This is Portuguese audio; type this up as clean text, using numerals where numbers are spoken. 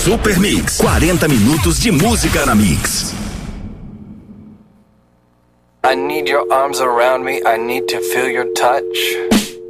Super Mix, 40 minutos de música na Mix. I need your arms around me, I need to feel your touch.